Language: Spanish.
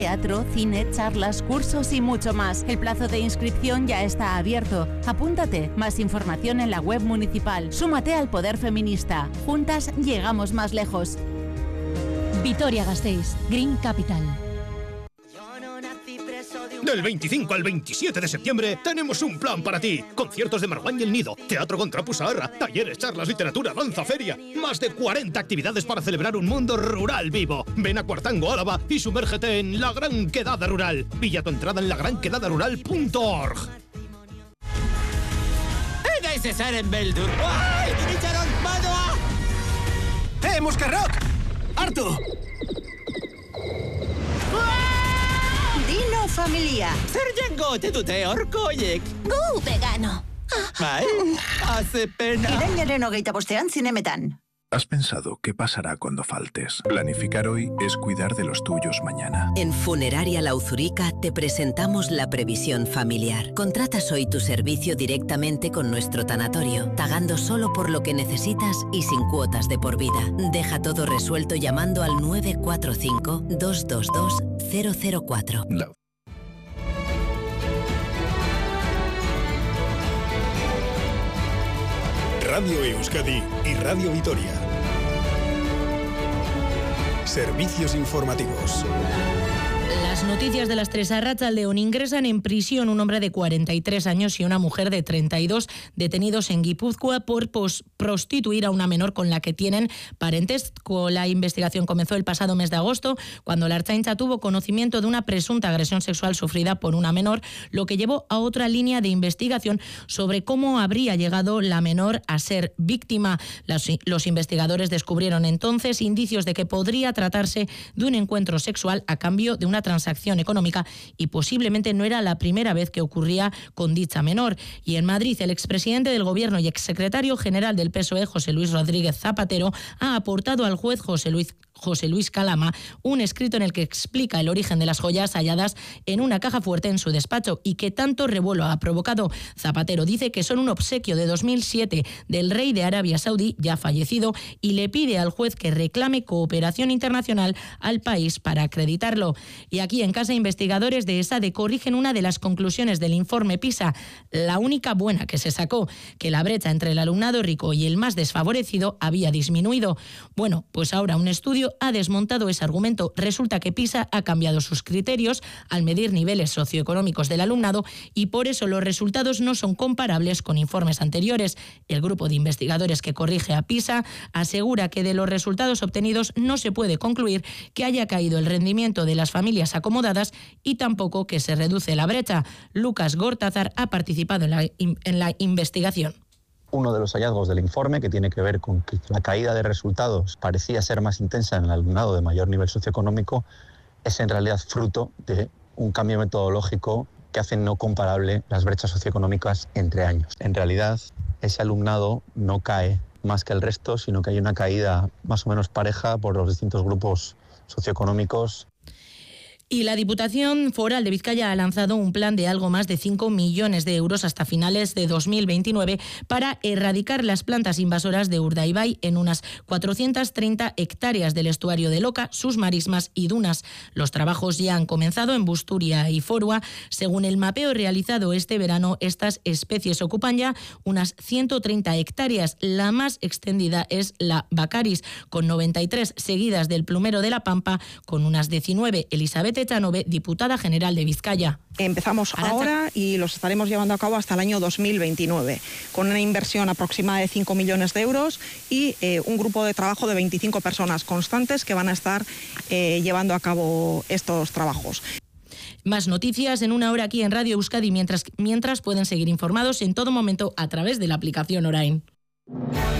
Teatro, cine, charlas, cursos y mucho más. El plazo de inscripción ya está abierto. Apúntate. Más información en la web municipal. Súmate al poder feminista. Juntas llegamos más lejos. Vitoria-Gasteiz, Green Capital. Del 25 al 27 de septiembre tenemos un plan para ti. Conciertos de Marwan y El Nido, teatro con Trapu Saharra, talleres, charlas, literatura, danza, feria. Más de 40 actividades para celebrar un mundo rural vivo. Ven a Cuartango, Álava y sumérgete en La Gran Quedada Rural. Pilla tu entrada en lagranquedadarural.org. ¡Ese Saren Beldur! ¡Ay! ¡Itxaron, badoa! Muscarrock! ¡Hartu! Dino familia. Zer jango ote dute horko oiek? Gu vegano. Bai, hace pena. Irailaren 25ean zinemetan. ¿Has pensado qué pasará cuando faltes? Planificar hoy es cuidar de los tuyos mañana. En Funeraria La Uzurica te presentamos la previsión familiar. Contratas hoy tu servicio directamente con nuestro tanatorio, pagando solo por lo que necesitas y sin cuotas de por vida. Deja todo resuelto llamando al 945-222-004. Radio Euskadi y Radio Vitoria. Servicios informativos. Las noticias de las 3 a Arratsaldeon. Ingresan en prisión un hombre de 43 años y una mujer de 32 detenidos en Guipúzcoa por prostituir a una menor con la que tienen parentesco. La investigación comenzó el pasado mes de agosto, cuando la Ertzaintza tuvo conocimiento de una presunta agresión sexual sufrida por una menor, lo que llevó a otra línea de investigación sobre cómo habría llegado la menor a ser víctima. Los investigadores descubrieron entonces indicios de que podría tratarse de un encuentro sexual a cambio de una transacción económica, y posiblemente no era la primera vez que ocurría con dicha menor. Y en Madrid, el expresidente del Gobierno y exsecretario general del PSOE, José Luis Rodríguez Zapatero, ha aportado al juez José Luis Calama un escrito en el que explica el origen de las joyas halladas en una caja fuerte en su despacho y que tanto revuelo ha provocado. Zapatero dice que son un obsequio de 2007 del rey de Arabia Saudí, ya fallecido, y le pide al juez que reclame cooperación internacional al país para acreditarlo. Y aquí en casa, investigadores de ESADE corrigen una de las conclusiones del informe PISA, la única buena que se sacó, que la brecha entre el alumnado rico y el más desfavorecido había disminuido. Bueno, pues ahora un estudio ha desmontado ese argumento. Resulta que PISA ha cambiado sus criterios al medir niveles socioeconómicos del alumnado y por eso los resultados no son comparables con informes anteriores. El grupo de investigadores que corrige a PISA asegura que de los resultados obtenidos no se puede concluir que haya caído el rendimiento de las familias acomodadas y tampoco que se reduce la brecha. Lucas Gortázar ha participado en la investigación. Uno de los hallazgos del informe, que tiene que ver con que la caída de resultados parecía ser más intensa en el alumnado de mayor nivel socioeconómico, es en realidad fruto de un cambio metodológico que hace no comparable las brechas socioeconómicas entre años. En realidad, ese alumnado no cae más que el resto, sino que hay una caída más o menos pareja por los distintos grupos socioeconómicos. Y la Diputación Foral de Vizcaya ha lanzado un plan de algo más de 5 millones de euros hasta finales de 2029 para erradicar las plantas invasoras de Urdaibai en unas 430 hectáreas del estuario de Loca, sus marismas y dunas. Los trabajos ya han comenzado en Busturia y Forua. Según el mapeo realizado este verano, estas especies ocupan ya unas 130 hectáreas. La más extendida es la Bacaris, con 93, seguidas del plumero de la Pampa, con unas 19. Elizabeth Echanove, diputada general de Vizcaya. Empezamos ahora y los estaremos llevando a cabo hasta el año 2029, con una inversión aproximada de 5 millones de euros y un grupo de trabajo de 25 personas constantes que van a estar llevando a cabo estos trabajos. Más noticias en una hora aquí en Radio Euskadi, mientras pueden seguir informados en todo momento a través de la aplicación Orain.